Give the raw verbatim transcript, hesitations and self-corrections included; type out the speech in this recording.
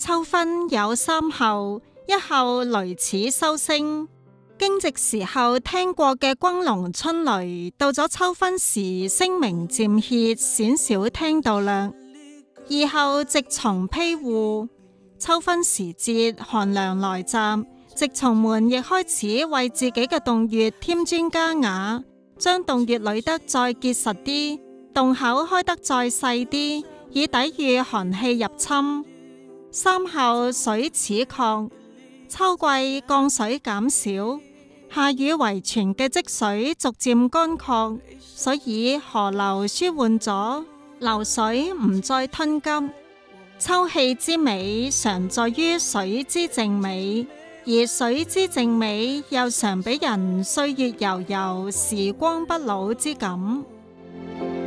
秋分有三候，一候雷始收聲。驚蟄時候聽過嘅轟隆春雷，到咗秋分時聲鳴漸歇，鮮少聽到啦。二候蟄蟲披戶，秋分時節寒涼來襲，蟄蟲們亦開始為自己嘅洞穴添磚加瓦，將洞穴壘得再結實啲，洞口開得再細啲，以抵禦寒氣入侵。三候水始涸，秋季降水減少，夏雨遺存嘅積水逐漸乾涸，所以河流舒緩咗，流水唔再湍急。秋氣之美常在於水之靜美，而水之靜美又常俾人歲月悠悠、時光不老之感。